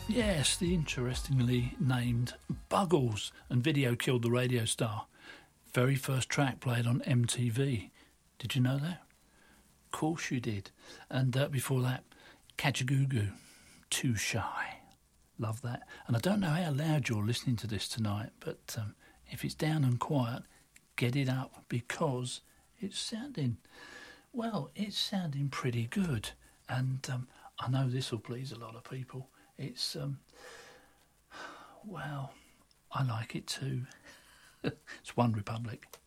Yes, the interestingly named Buggles, and Video Killed the Radio Star. Very first track played on MTV. Did you know that? Of course you did. And before that, Kajagoogoo, Too Shy. Love that. And I don't know how loud you're listening to this tonight, but if it's down and quiet, get it up, because it's sounding pretty good. And I know this will please a lot of people. It's, I like it too. It's One Republic.